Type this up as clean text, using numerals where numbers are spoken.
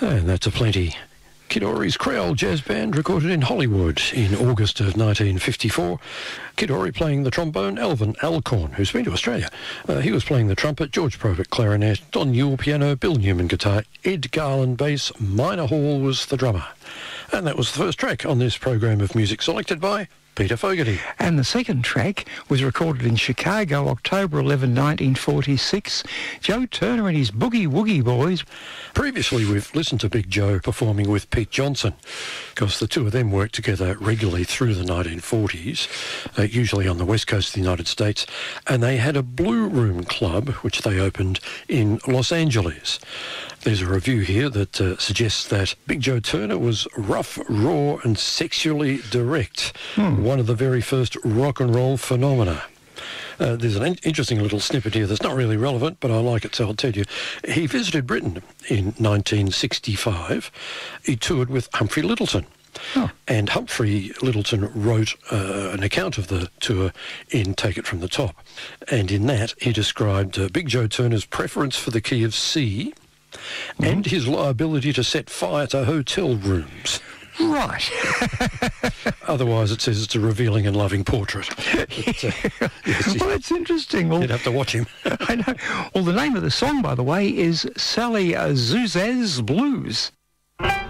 And that's a plenty. Kid Ory's Creole Jazz Band recorded in Hollywood in August of 1954. Kid Ory playing the trombone, Alvin Alcorn, who's been to Australia. He was playing the trumpet, George Probert clarinet, Don Newell piano, Bill Newman guitar, Ed Garland bass, Minor Hall was the drummer. And that was the first track on this program of music selected by Peter Fogarty. And the second track was recorded in Chicago, October 11, 1946. Joe Turner and his Boogie Woogie Boys. Previously, we've listened to Big Joe performing with Pete Johnson, because the two of them worked together regularly through the 1940s, usually on the west coast of the United States, and they had a Blue Room Club, which they opened in Los Angeles. There's a review here that suggests that Big Joe Turner was rough, raw and sexually direct, one of the very first rock and roll phenomena. There's an interesting little snippet here that's not really relevant, but I like it, so I'll tell you. He visited Britain in 1965. He toured with Humphrey Lyttelton. Oh. And Humphrey Lyttelton wrote an account of the tour in Take It From the Top. And in that, he described Big Joe Turner's preference for the key of C and his liability to set fire to hotel rooms. Right. Otherwise, it says it's a revealing and loving portrait. But, yes, well, that's interesting. Well, you'd have to watch him. I know. Well, the name of the song, by the way, is Sally Zuz's Blues.